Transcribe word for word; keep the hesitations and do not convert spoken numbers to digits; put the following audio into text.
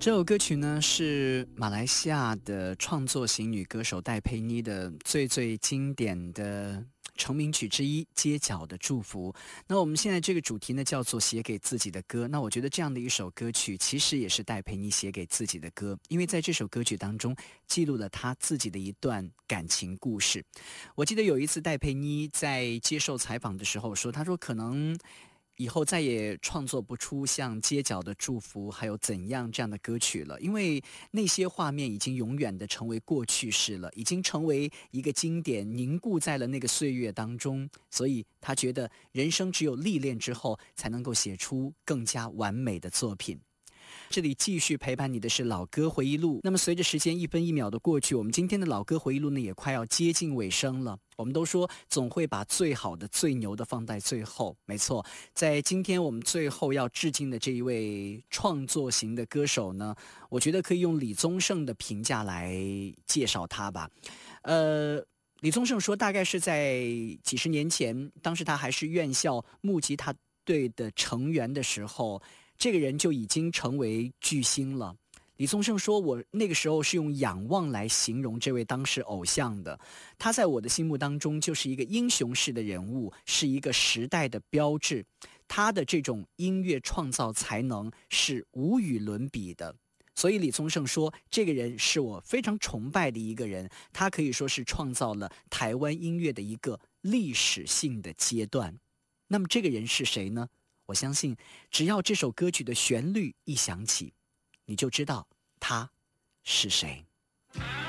这首歌曲呢是马来西亚的创作型女歌手戴佩妮的最最经典的成名曲之一《街角的祝福》。那我们现在这个主题呢叫做写给自己的歌，那我觉得这样的一首歌曲其实也是戴佩妮写给自己的歌，因为在这首歌曲当中记录了她自己的一段感情故事。我记得有一次戴佩妮在接受采访的时候说，她说可能以后再也创作不出像《街角的祝福》还有怎样这样的歌曲了，因为那些画面已经永远的成为过去式了，已经成为一个经典，凝固在了那个岁月当中。所以他觉得人生只有历练之后才能够写出更加完美的作品。这里继续陪伴你的是老歌回忆录。那么随着时间一分一秒的过去，我们今天的老歌回忆录呢也快要接近尾声了。我们都说总会把最好的最牛的放在最后，没错，在今天我们最后要致敬的这一位创作型的歌手呢，我觉得可以用李宗盛的评价来介绍他吧。呃李宗盛说，大概是在几十年前，当时他还是院校木吉他队的成员的时候，这个人就已经成为巨星了。李宗盛说，我那个时候是用仰望来形容这位当时偶像的，他在我的心目当中就是一个英雄式的人物，是一个时代的标志，他的这种音乐创造才能是无与伦比的。所以李宗盛说，这个人是我非常崇拜的一个人，他可以说是创造了台湾音乐的一个历史性的阶段。那么这个人是谁呢？我相信只要这首歌曲的旋律一响起，你就知道他是谁。